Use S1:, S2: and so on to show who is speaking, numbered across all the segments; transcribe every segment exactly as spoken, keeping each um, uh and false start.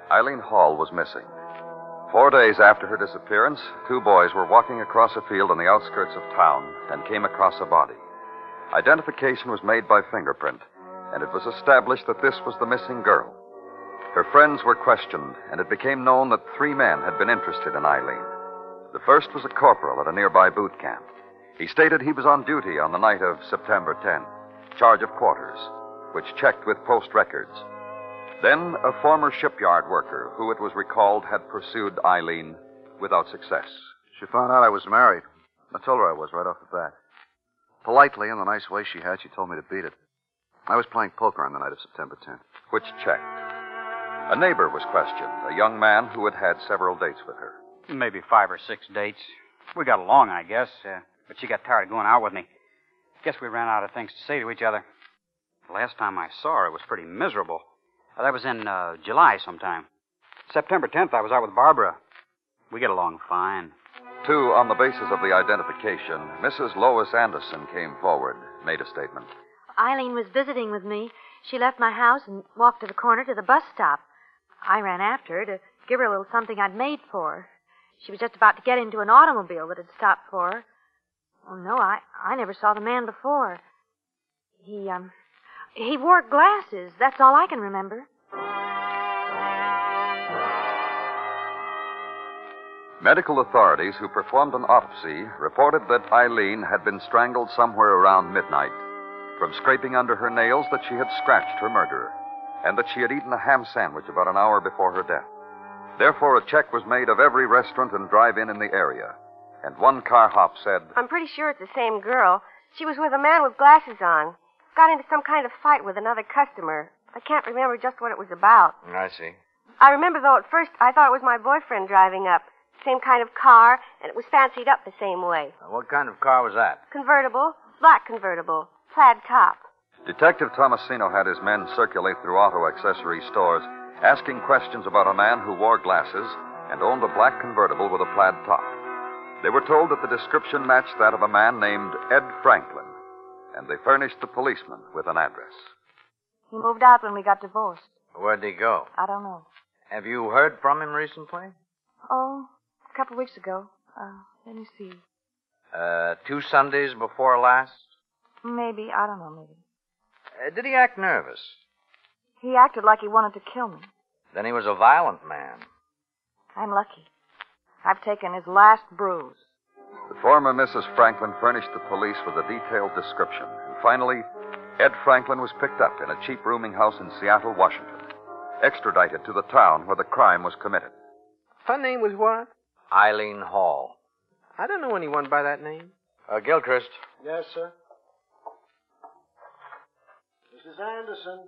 S1: Eileen Hall was missing. Four days after her disappearance, two boys were walking across a field on the outskirts of town and came across a body. Identification was made by fingerprint, and it was established that this was the missing girl. Her friends were questioned, and it became known that three men had been interested in Eileen. The first was a corporal at a nearby boot camp. He stated he was on duty on the night of September tenth, charge of quarters, which checked with post records. Then a former shipyard worker, who it was recalled had pursued Eileen without success.
S2: She found out I was married. I told her I was right off the bat. Politely, in the nice way she had, she told me to beat it. I was playing poker on the night of September tenth.
S1: Which checked. A neighbor was questioned, a young man who had had several dates with her.
S3: Maybe five or six dates. We got along, I guess, uh, but she got tired of going out with me. Guess we ran out of things to say to each other. The last time I saw her, it was pretty miserable. Uh, that was in uh, July sometime. September tenth, I was out with Barbara. We get along fine.
S1: Too, on the basis of the identification, Missus Lois Anderson came forward, made a statement.
S4: Eileen was visiting with me. She left my house and walked to the corner to the bus stop. I ran after her to give her a little something I'd made for her. She was just about to get into an automobile that had stopped for her. Oh, no, I, I never saw the man before. He, um, he wore glasses. That's all I can remember.
S1: Medical authorities who performed an autopsy reported that Eileen had been strangled somewhere around midnight. From scraping under her nails that she had scratched her murderer, and that she had eaten a ham sandwich about an hour before her death. Therefore, a check was made of every restaurant and drive-in in the area. And one car hop said,
S5: I'm pretty sure it's the same girl. She was with a man with glasses on. Got into some kind of fight with another customer. I can't remember just what it was about.
S2: I see.
S5: I remember, though, at first I thought it was my boyfriend driving up. Same kind of car, and it was fancied up the same way.
S2: What kind of car was that?
S5: Convertible. Black convertible. Plaid top.
S1: Detective Tomasino had his men circulate through auto accessory stores, asking questions about a man who wore glasses and owned a black convertible with a plaid top. They were told that the description matched that of a man named Ed Franklin, and they furnished the policeman with an address.
S4: He moved out when we got divorced.
S2: Where'd he go?
S4: I don't know.
S2: Have you heard from him recently?
S4: Oh, a couple of weeks ago. Uh, let me see.
S2: Uh, two Sundays before last?
S4: Maybe. I don't know, maybe.
S2: Uh, did he act nervous?
S4: He acted like he wanted to kill me.
S2: Then he was a violent man.
S4: I'm lucky. I've taken his last bruise.
S1: The former Missus Franklin furnished the police with a detailed description. And finally, Ed Franklin was picked up in a cheap rooming house in Seattle, Washington, extradited to the town where the crime was committed.
S6: Her name was what?
S2: Eileen Hall.
S6: I don't know anyone by that name.
S2: Uh, Gilchrist.
S7: Yes, sir. Missus Anderson.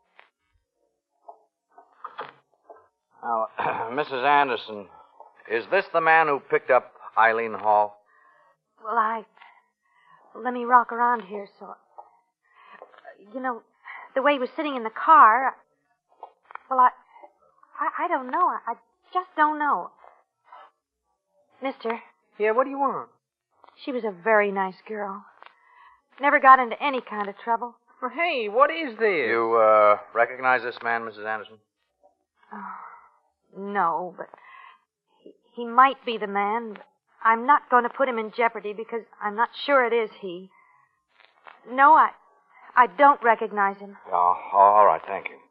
S2: Now, Missus Anderson, is this the man who picked up Eileen Hall?
S4: Well, I... Let me rock around here so... You know, the way he was sitting in the car... Well, I... I, I don't know. I, I just don't know. Mister.
S6: Yeah, what do you want?
S4: She was a very nice girl. Never got into any kind of trouble.
S6: Well, hey, what is this?
S2: You, uh, recognize this man, Missus Anderson?
S4: Oh, no, but he, he might be the man. But I'm not going to put him in jeopardy because I'm not sure it is he. No, I, I don't recognize him.
S2: Oh, all right, thank you.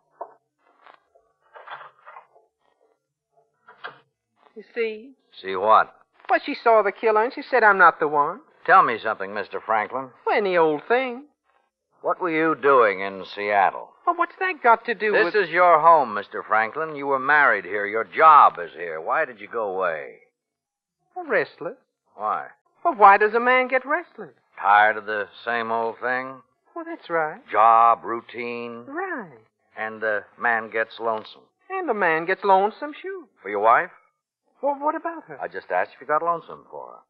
S6: You see?
S2: See what?
S6: Well, she saw the killer and she said I'm not the one.
S2: Tell me something, Mister Franklin.
S6: Well, any old thing.
S2: What were you doing in Seattle?
S6: Well, what's that got to do
S2: this
S6: with...
S2: This is your home, Mister Franklin. You were married here. Your job is here. Why did you go away?
S6: Well, restless.
S2: Why?
S6: Well, why does a man get restless?
S2: Tired of the same old thing?
S6: Well, that's right.
S2: Job, routine.
S6: Right.
S2: And the man gets lonesome.
S6: And the man gets lonesome, sure.
S2: For your wife?
S6: Well, what about her?
S2: I just asked if you got lonesome for her.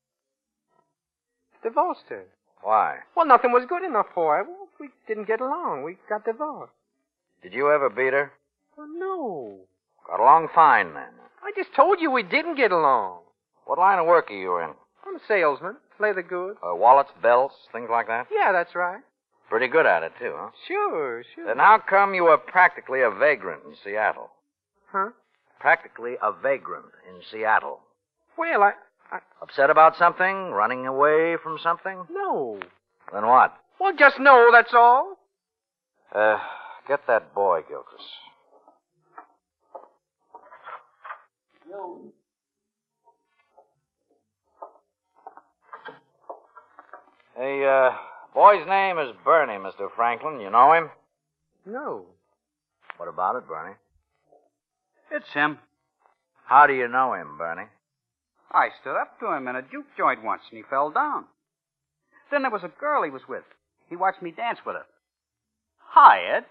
S6: Divorced her.
S2: Why?
S6: Well, nothing was good enough for her. Well, we didn't get along. We got divorced.
S2: Did you ever beat her?
S6: Well, no.
S2: Got along fine, then.
S6: I just told you we didn't get along.
S2: What line of work are you in?
S6: I'm a salesman. Leather goods.
S2: Uh, wallets, belts, things like that?
S6: Yeah, that's right.
S2: Pretty good at it, too, huh?
S6: Sure, sure.
S2: Then how come you were practically a vagrant in Seattle?
S6: Huh?
S8: Practically a vagrant in Seattle.
S6: Well, I, I...
S8: Upset about something? Running away from something?
S6: No.
S8: Then what?
S6: Well, just no, that's all.
S8: Uh, get that boy, Gilchrist. The uh, boy's name is Bernie, Mister Franklin. You know him?
S6: No.
S8: What about it, Bernie?
S3: It's him.
S8: How do you know him, Bernie?
S3: I stood up to him in a juke joint once, and he fell down. Then there was a girl he was with. He watched me dance with her. Hi, Ed.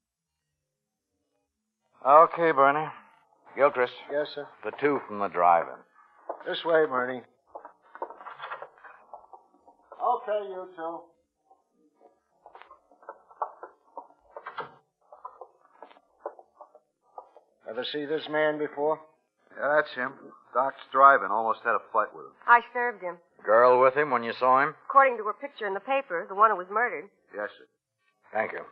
S8: Okay, Bernie. Gilchrist.
S7: Yes, sir.
S8: The two from the drive-in.
S7: This way, Bernie. Okay, you two. Ever see this man before?
S2: Yeah, that's him. Doc's driving. Almost had a fight with him.
S5: I served him.
S8: Girl with him when you saw him?
S5: According to her picture in the paper, the one who was murdered.
S2: Yes, sir.
S8: Thank you.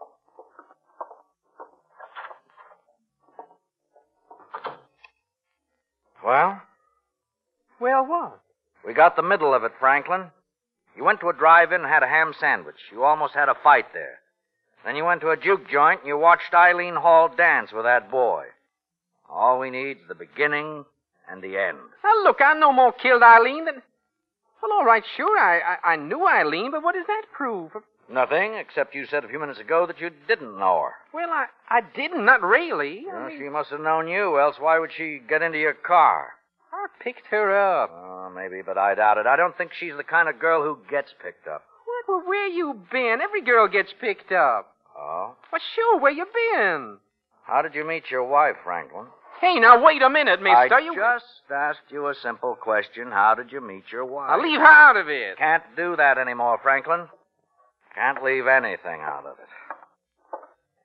S8: Well?
S6: Well, what?
S8: We got the middle of it, Franklin. You went to a drive-in and had a ham sandwich. You almost had a fight there. Then you went to a juke joint and you watched Eileen Hall dance with that boy. All we need is the beginning and the end.
S6: Now, look, I no more killed Eileen than... Well, all right, sure, I, I, I knew Eileen, but what does that prove?
S8: Nothing, except you said a few minutes ago that you didn't know her.
S6: Well, I, I didn't, not really. I
S8: Well,
S6: mean,
S8: she must have known you, else why would she get into your car?
S6: I picked her up.
S8: Oh, maybe, but I doubt it. I don't think she's the kind of girl who gets picked up.
S6: Well, where you been? Every girl gets picked up.
S8: Oh?
S6: Well, sure, where you been?
S8: How did you meet your wife, Franklin?
S6: Hey, now, wait a minute, mister.
S8: I
S6: you...
S8: just asked you a simple question. How did you meet your wife?
S6: Now, leave her out of it.
S8: Can't do that anymore, Franklin. Can't leave anything out of it.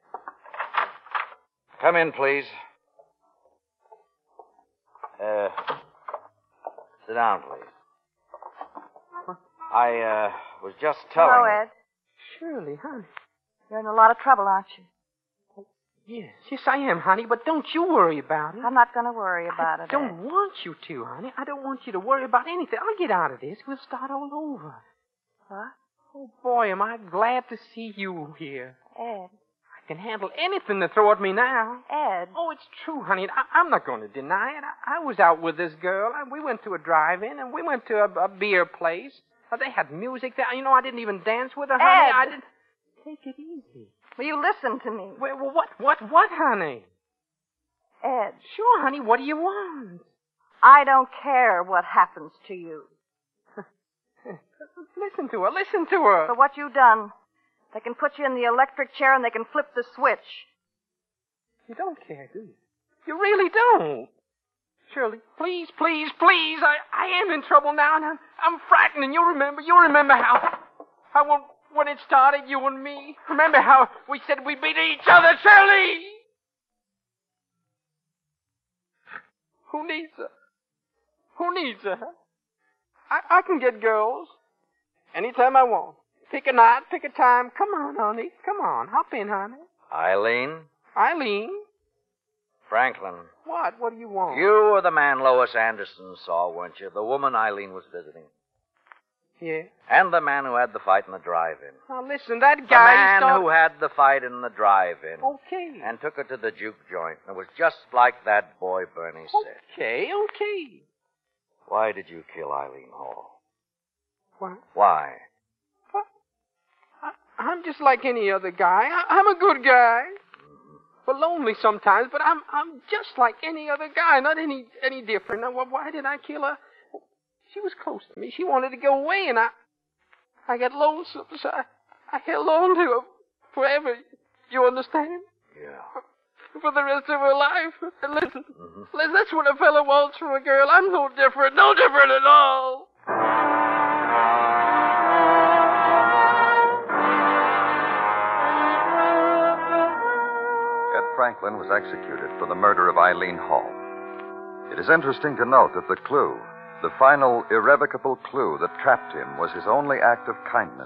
S8: Come in, please. Uh, sit down, please. I, uh, was just telling
S5: Hello,
S8: you-
S5: Ed.
S6: Shirley, honey.
S9: You're in a lot of trouble, aren't you?
S6: Yes, yes, I am, honey, but don't you worry about it.
S9: I'm not going to worry about
S6: I
S9: it.
S6: don't
S9: Ed.
S6: want you to, honey. I don't want you to worry about anything. I'll get out of this. We'll start all over.
S9: What?
S6: Oh, boy, am I glad to see you here.
S9: Ed.
S6: I can handle anything to throw at me now.
S9: Ed.
S6: Oh, it's true, honey. I, I'm not going to deny it. I, I was out with this girl, and we went to a drive-in, and we went to a, a beer place. Uh, they had music there. You know, I didn't even dance with her, honey.
S9: Ed.
S6: I didn't... Take it easy.
S9: Will you listen to me?
S6: Well, well, what, what, what, honey?
S9: Ed.
S6: Sure, honey. What do you want?
S9: I don't care what happens to you.
S6: Listen to her. Listen to her.
S9: For what you've done, they can put you in the electric chair and they can flip the switch.
S6: You don't care, do you? You really don't. Shirley, please, please, please. I, I am in trouble now, and I'm, I'm frightened. And you remember, you remember how, how when, when it started, you and me. Remember how we said we'd beat each other, Shirley? Who needs her? Who needs her? I, I can get girls anytime I want. Pick a night, pick a time. Come on, honey. Come on. Hop in, honey.
S8: Eileen?
S6: Eileen?
S8: Franklin.
S6: What? What do you want?
S8: You were the man Lois Anderson saw, weren't you? The woman Eileen was visiting.
S6: Yeah.
S8: And the man who had the fight in the drive-in.
S6: Now, listen, that
S8: The
S6: guy...
S8: man
S6: started...
S8: who had the fight in the drive-in.
S6: Okay.
S8: And took her to the juke joint. And it was just like that boy Bernie said.
S6: Okay, okay.
S8: Why did you kill Eileen Hall?
S6: What?
S8: Why?
S6: What? I, I'm just like any other guy. I, I'm a good guy. Well, lonely sometimes, but I'm I'm just like any other guy, not any any different. Now, why did I kill her? She was close to me. She wanted to go away, and I I got lonesome, so I, I held on to her forever. You understand?
S8: Yeah.
S6: For the rest of her life. And listen,
S8: Mm-hmm.
S6: listen, that's what a fellow wants from a girl. I'm no different, no different at all.
S1: Ed Franklin was executed for the murder of Eileen Hall. It is interesting to note that the clue, the final irrevocable clue that trapped him, was his only act of kindness